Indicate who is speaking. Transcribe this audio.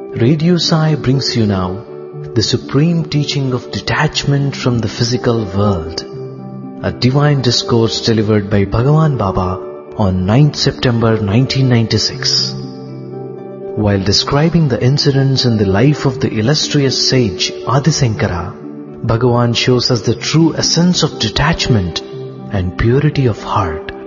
Speaker 1: Radio Sai brings you now the supreme teaching of detachment from the physical world, a divine discourse delivered by Bhagavan Baba on 9th September 1996. While describing the incidents in the life of the illustrious sage Adi Shankara, Bhagavan shows us the true essence of detachment and purity of heart.